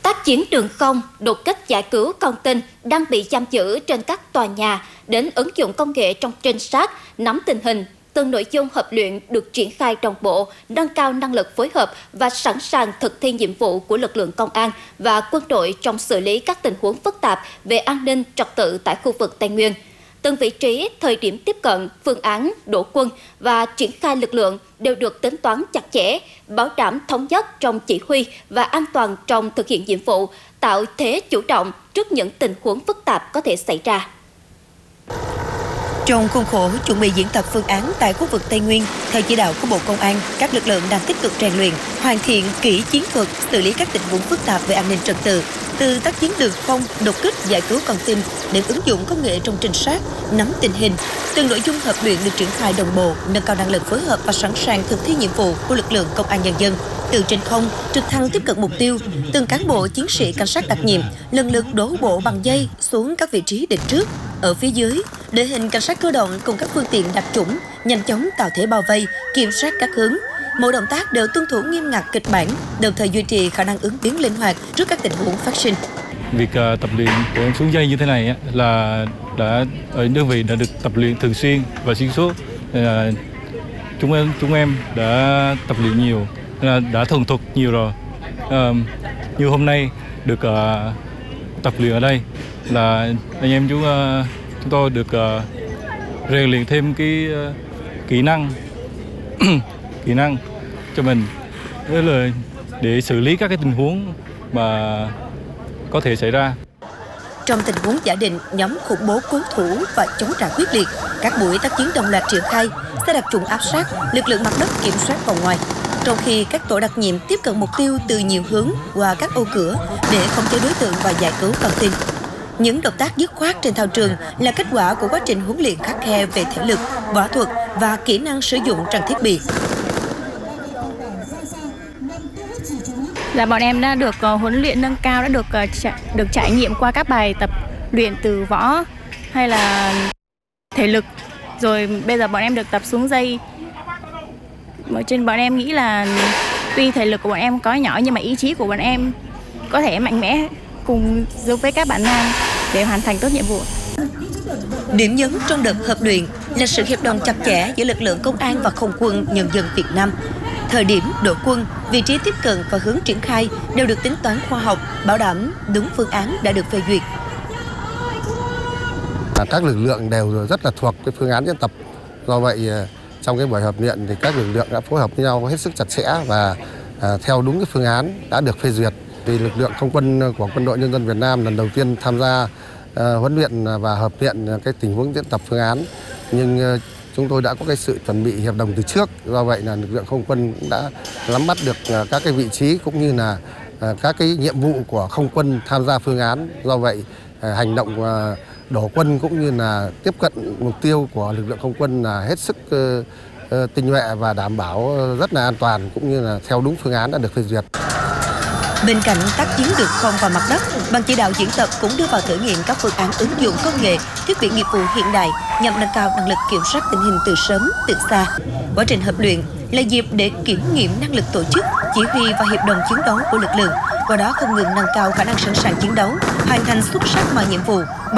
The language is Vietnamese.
tác chiến đường không, đột kích giải cứu con tin đang bị giam giữ trên các tòa nhà, đến ứng dụng công nghệ trong trinh sát, nắm tình hình. Từng nội dung hợp luyện được triển khai đồng bộ, nâng cao năng lực phối hợp và sẵn sàng thực thi nhiệm vụ của lực lượng công an và quân đội trong xử lý các tình huống phức tạp về an ninh trật tự tại khu vực Tây Nguyên. Từng vị trí, thời điểm tiếp cận, phương án, đổ quân và triển khai lực lượng đều được tính toán chặt chẽ, bảo đảm thống nhất trong chỉ huy và an toàn trong thực hiện nhiệm vụ, tạo thế chủ động trước những tình huống phức tạp có thể xảy ra. Trong khuôn khổ chuẩn bị diễn tập phương án tại khu vực Tây Nguyên, theo chỉ đạo của Bộ Công an, các lực lượng đang tích cực rèn luyện, hoàn thiện kỹ chiến thuật, xử lý các tình huống phức tạp về an ninh trật tự, từ tác chiến đường không, đột kích giải cứu con tin đến ứng dụng công nghệ trong trinh sát, nắm tình hình. Từng nội dung hợp luyện được triển khai đồng bộ, nâng cao năng lực phối hợp và sẵn sàng thực thi nhiệm vụ của lực lượng công an nhân dân. Từ trên không, trực thăng tiếp cận mục tiêu, từng cán bộ chiến sĩ cảnh sát đặc nhiệm lần lượt đổ bộ bằng dây xuống các vị trí địch trước. Ở phía dưới, đội hình cảnh sát cơ động cùng các phương tiện đặc chủng nhanh chóng tạo thế bao vây, kiểm soát các hướng. Mỗi động tác đều tuân thủ nghiêm ngặt kịch bản, đồng thời duy trì khả năng ứng biến linh hoạt trước các tình huống phát sinh. Việc tập luyện của em xuống dây như thế này là ở đơn vị đã được tập luyện thường xuyên và xuyên suốt. Chúng em đã tập luyện nhiều, đã thuần thục nhiều rồi. Như hôm nay được tập luyện ở đây là anh em chúng tôi được rèn luyện thêm cái kỹ năng kỹ năng cho mình, đó là để xử lý các cái tình huống mà có thể xảy ra. Trong tình huống giả định, nhóm khủng bố cố thủ và chống trả quyết liệt, các buổi tác chiến đồng loạt triển khai, xe đặc trùng áp sát, lực lượng mặt đất kiểm soát vòng ngoài. Trong khi các tổ đặc nhiệm tiếp cận mục tiêu từ nhiều hướng qua các ô cửa để khống chế đối tượng và giải cứu con tin. Những động tác dứt khoát trên thao trường là kết quả của quá trình huấn luyện khắt khe về thể lực, võ thuật và kỹ năng sử dụng trang thiết bị. Bọn em đã được huấn luyện nâng cao, đã được trải nghiệm qua các bài tập luyện từ võ hay là thể lực. Rồi bây giờ bọn em được tập xuống dây. Trên bọn em nghĩ là tuy thể lực của bọn em có nhỏ nhưng mà ý chí của bọn em có thể mạnh mẽ cùng giúp với các bạn nam để hoàn thành tốt nhiệm vụ. Điểm nhấn trong đợt hợp luyện là sự hiệp đồng chặt chẽ giữa lực lượng công an và không quân nhân dân Việt Nam. Thời điểm đổ quân, vị trí tiếp cận và hướng triển khai đều được tính toán khoa học, bảo đảm đúng phương án đã được phê duyệt. Các lực lượng đều rất là thuộc cái phương án diễn tập. Do vậy, trong cái buổi hợp luyện thì các lực lượng đã phối hợp với nhau hết sức chặt chẽ và theo đúng cái phương án đã được phê duyệt. Vì lực lượng không quân của Quân đội Nhân dân Việt Nam lần đầu tiên tham gia huấn luyện và hợp luyện cái tình huống diễn tập phương án, nhưng chúng tôi đã có cái sự chuẩn bị hiệp đồng từ trước. Do vậy là lực lượng không quân cũng đã nắm bắt được các cái vị trí cũng như là các cái nhiệm vụ của không quân tham gia phương án. Do vậy hành động đổ quân cũng như là tiếp cận mục tiêu của lực lượng không quân là hết sức tinh nhuệ và đảm bảo rất là an toàn cũng như là theo đúng phương án đã được phê duyệt. Bên cạnh tác chiến đường không và mặt đất, ban chỉ đạo diễn tập cũng đưa vào thử nghiệm các phương án ứng dụng công nghệ, thiết bị nghiệp vụ hiện đại nhằm nâng cao năng lực kiểm soát tình hình từ sớm, từ xa. Quá trình hợp luyện là dịp để kiểm nghiệm năng lực tổ chức, chỉ huy và hiệp đồng chiến đấu của lực lượng, qua đó không ngừng nâng cao khả năng sẵn sàng chiến đấu, hoàn thành xuất sắc mọi nhiệm vụ.